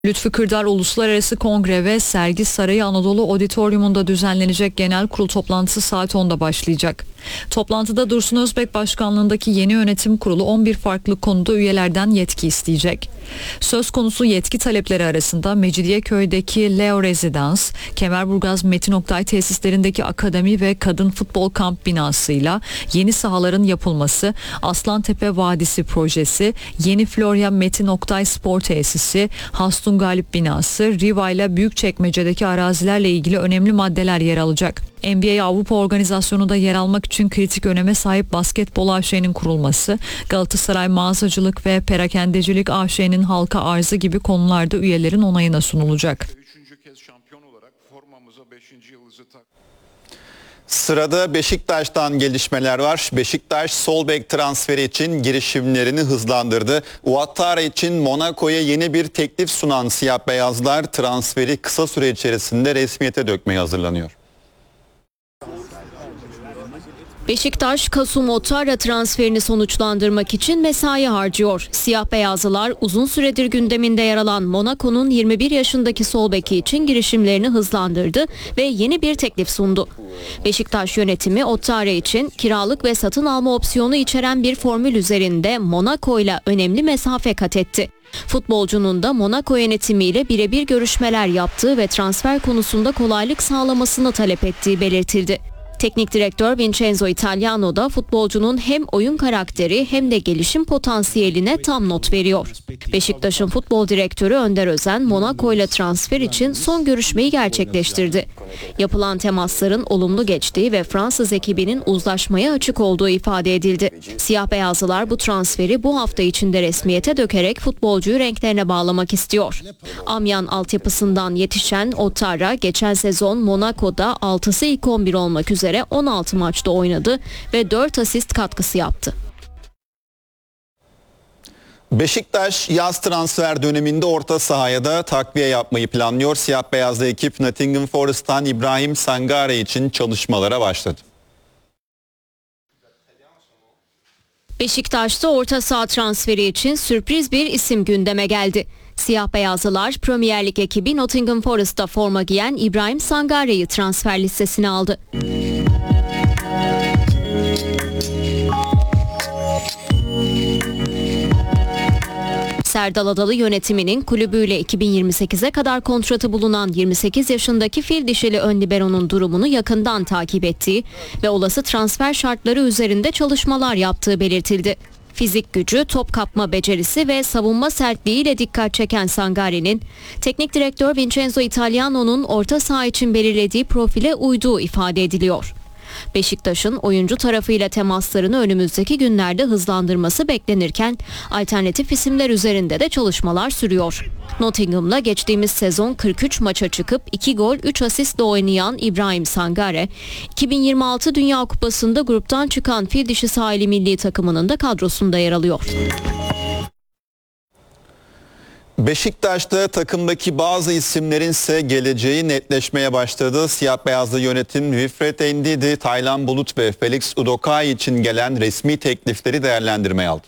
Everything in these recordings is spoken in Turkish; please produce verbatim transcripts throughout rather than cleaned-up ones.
Lütfü Kırdar Uluslararası Kongre ve Sergi Sarayı Anadolu Auditorium'unda düzenlenecek genel kurul toplantısı saat onda başlayacak. Toplantıda Dursun Özbek başkanlığındaki yeni yönetim kurulu on bir farklı konuda üyelerden yetki isteyecek. Söz konusu yetki talepleri arasında Mecidiyeköy'deki Leo Rezidans, Kemerburgaz Metin Oktay tesislerindeki akademi ve kadın futbol kamp binasıyla yeni sahaların yapılması, Aslantepe Vadisi projesi, Yeni Florya Metin Oktay Spor Tesisi, Hastun Galip binası, Riva ile Büyükçekmece'deki arazilerle ilgili önemli maddeler yer alacak. N B A Avrupa Organizasyonu'nda yer almak için kritik öneme sahip Basketbol A Ş'nin kurulması, Galatasaray Mağazacılık ve Perakendecilik A Ş'nin halka arzı gibi konularda üyelerin onayına sunulacak. Üçüncü kez şampiyon olarak formamıza beşinci yıldızı tak. Sırada Beşiktaş'tan gelişmeler var. Beşiktaş sol bek transferi için girişimlerini hızlandırdı. Ouattara için Monaco'ya yeni bir teklif sunan siyah beyazlar transferi kısa süre içerisinde resmiyete dökmeye hazırlanıyor. Beşiktaş, Kasum Ouattara transferini sonuçlandırmak için mesai harcıyor. Siyah beyazlılar uzun süredir gündeminde yer alan Monaco'nun yirmi bir yaşındaki sol beki için girişimlerini hızlandırdı ve yeni bir teklif sundu. Beşiktaş yönetimi Ouattara için kiralık ve satın alma opsiyonu içeren bir formül üzerinde Monaco ile önemli mesafe kat etti. Futbolcunun da Monaco yönetimiyle birebir görüşmeler yaptığı ve transfer konusunda kolaylık sağlamasını talep ettiği belirtildi. Teknik direktör Vincenzo Italiano da futbolcunun hem oyun karakteri hem de gelişim potansiyeline tam not veriyor. Beşiktaş'ın futbol direktörü Önder Özen, Monaco ile transfer için son görüşmeyi gerçekleştirdi. Yapılan temasların olumlu geçtiği ve Fransız ekibinin uzlaşmaya açık olduğu ifade edildi. Siyah beyazlılar bu transferi bu hafta içinde resmiyete dökerek futbolcuyu renklerine bağlamak istiyor. Amyan altyapısından yetişen Ouattara geçen sezon Monaco'da altısı ilk on bir olmak üzere on altı maçta oynadı ve dört asist katkısı yaptı. Beşiktaş yaz transfer döneminde orta sahaya da takviye yapmayı planlıyor. Siyah beyazlı ekip Nottingham Forest'tan İbrahim Sangare için çalışmalara başladı. Beşiktaş'ta orta saha transferi için sürpriz bir isim gündeme geldi. Siyah beyazlılar Premier Lig ekibi Nottingham Forest'ta forma giyen İbrahim Sangare'yi transfer listesine aldı. Serdal Adalı yönetiminin kulübüyle iki bin yirmi sekize kadar kontratı bulunan yirmi sekiz yaşındaki fil dişili ön liberonun durumunu yakından takip ettiği ve olası transfer şartları üzerinde çalışmalar yaptığı belirtildi. Fizik gücü, top kapma becerisi ve savunma sertliğiyle dikkat çeken Sangare'nin teknik direktör Vincenzo Italiano'nun orta saha için belirlediği profile uyduğu ifade ediliyor. Beşiktaş'ın oyuncu tarafıyla temaslarını önümüzdeki günlerde hızlandırması beklenirken alternatif isimler üzerinde de çalışmalar sürüyor. Nottingham'la geçtiğimiz sezon kırk üç maça çıkıp iki gol üç asistle oynayan İbrahim Sangare, iki bin yirmi altı Dünya Kupası'nda gruptan çıkan fil dişi sahili milli takımının da kadrosunda yer alıyor. Beşiktaş'ta takımdaki bazı isimlerin ise geleceği netleşmeye başladı. Siyah beyazlı yönetim Wilfred Ndidi, Taylan Bulut ve Felix Udokai için gelen resmi teklifleri değerlendirmeye aldı.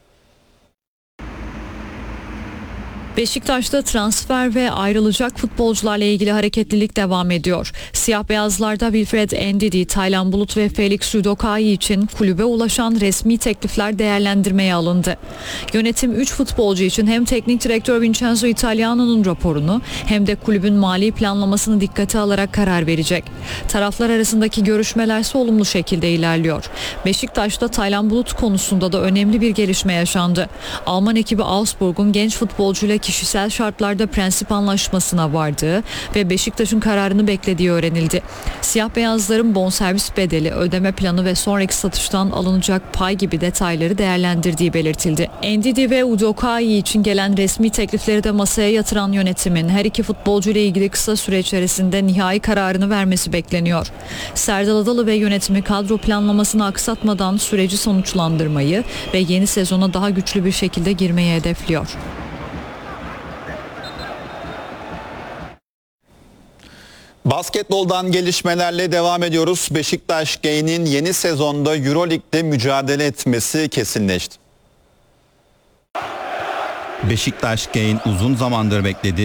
Beşiktaş'ta transfer ve ayrılacak futbolcularla ilgili hareketlilik devam ediyor. Siyah beyazlarda Wilfred Ndidi, Taylan Bulut ve Felix Udokai için kulübe ulaşan resmi teklifler değerlendirmeye alındı. Yönetim üç futbolcu için hem teknik direktör Vincenzo Italiano'nun raporunu hem de kulübün mali planlamasını dikkate alarak karar verecek. Taraflar arasındaki görüşmeler ise olumlu şekilde ilerliyor. Beşiktaş'ta Taylan Bulut konusunda da önemli bir gelişme yaşandı. Alman ekibi Augsburg'un genç futbolcuyla kişisel şartlarda prensip anlaşmasına vardığı ve Beşiktaş'ın kararını beklediği öğrenildi. Siyah beyazların bonservis bedeli, ödeme planı ve sonraki satıştan alınacak pay gibi detayları değerlendirdiği belirtildi. Ndidi ve Udokai için gelen resmi teklifleri de masaya yatıran yönetimin her iki futbolcu ile ilgili kısa süre içerisinde nihai kararını vermesi bekleniyor. Serdal Adalı ve yönetimi kadro planlamasını aksatmadan süreci sonuçlandırmayı ve yeni sezona daha güçlü bir şekilde girmeyi hedefliyor. Basketboldan gelişmelerle devam ediyoruz. Beşiktaş Gay'nin yeni sezonda Euroleague'de mücadele etmesi kesinleşti. Beşiktaş Kane uzun zamandır bekledi.